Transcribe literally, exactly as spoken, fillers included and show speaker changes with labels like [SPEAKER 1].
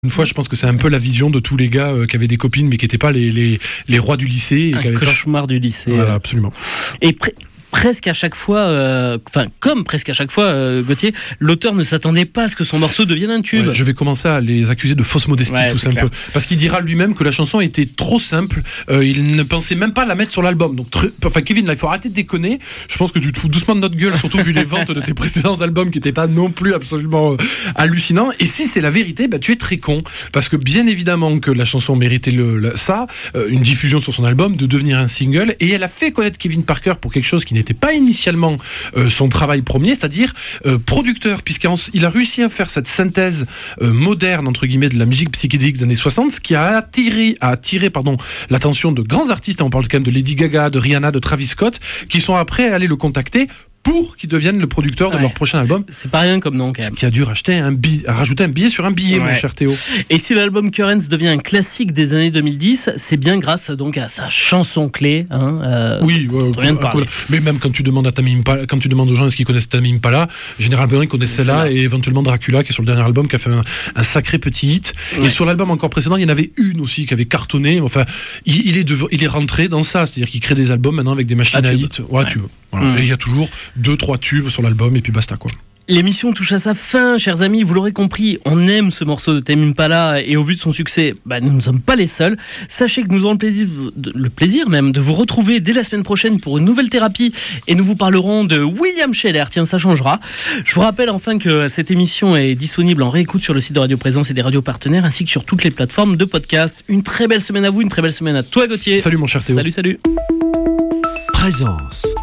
[SPEAKER 1] Une fois, je pense que c'est un peu la vision de tous les gars euh, qui avaient des copines mais qui n'étaient pas les, les, les rois du lycée. Et
[SPEAKER 2] un
[SPEAKER 1] qui avaient
[SPEAKER 2] cauchemar pas... du lycée.
[SPEAKER 1] Voilà, absolument.
[SPEAKER 2] Et pré- presque à chaque fois, euh, enfin comme presque à chaque fois, euh, Gauthier, l'auteur ne s'attendait pas à ce que son morceau devienne un tube.
[SPEAKER 1] Ouais, je vais commencer à les accuser de fausse modestie,
[SPEAKER 2] ouais,
[SPEAKER 1] tout simplement. Parce qu'il dira lui-même que la chanson était trop simple. Euh, il ne pensait même pas la mettre sur l'album. Donc, très... enfin, Kevin, là, il faut arrêter de déconner. Je pense que tu te fous doucement de notre gueule, surtout vu les ventes de tes précédents albums qui n'étaient pas non plus absolument euh, hallucinants. Et si c'est la vérité, bah, tu es très con. Parce que bien évidemment que la chanson méritait le, le, ça, euh, une diffusion sur son album, de devenir un single. Et elle a fait connaître Kevin Parker pour quelque chose qui n'était pas initialement Euh, son travail premier, c'est-à-dire euh, producteur, puisqu'il a réussi à faire cette synthèse euh, moderne, entre guillemets, de la musique psychédélique des années soixante, ce qui a attiré, a attiré pardon, l'attention de grands artistes. On parle quand même de Lady Gaga, de Rihanna, de Travis Scott, qui sont après allés le contacter pour qu'ils deviennent le producteur de ouais, leur prochain album.
[SPEAKER 2] C'est, c'est pas rien comme nom, quand même.
[SPEAKER 1] Ce qui a dû racheter un billet, rajouter un billet sur un billet, ouais. Mon cher Théo.
[SPEAKER 2] Et si l'album Currents devient un classique des années deux mille dix, c'est bien grâce donc à sa chanson clé. Hein, euh,
[SPEAKER 1] oui, euh, rien de parler. Mais même quand tu demandes à Tame Impala, quand tu demandes aux gens est-ce qu'ils connaissent Tame Impala, généralement ils connaissent c'est celle-là là. Et éventuellement Dracula qui est sur le dernier album qui a fait un, un sacré petit hit. Ouais. Et sur l'album encore précédent, il y en avait une aussi qui avait cartonné. Enfin, il, il est de, il est rentré dans ça, c'est-à-dire qu'il crée des albums maintenant avec des machines à hits. Ouais, ouais. Tubes. Voilà. Mmh. Et il y a toujours deux, trois tubes sur l'album et puis basta quoi.
[SPEAKER 2] L'émission touche à sa fin, chers amis, vous l'aurez compris, on aime ce morceau de Tame Impala et au vu de son succès, bah, nous ne sommes pas les seuls. Sachez que nous aurons le plaisir, le plaisir même de vous retrouver dès la semaine prochaine pour une nouvelle thérapie et nous vous parlerons de William Scheller, tiens ça changera. Je vous rappelle enfin que cette émission est disponible en réécoute sur le site de Radio Présence et des radios partenaires ainsi que sur toutes les plateformes de podcast. Une très belle semaine à vous, une très belle semaine à toi Gauthier.
[SPEAKER 1] Salut mon cher Théo.
[SPEAKER 2] Salut, salut.
[SPEAKER 3] Présence.